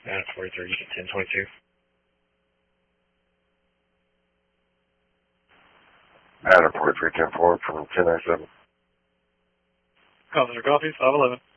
At 43, 1022. Adam 43, 10-4 from 1097. Officer Coffee, 511.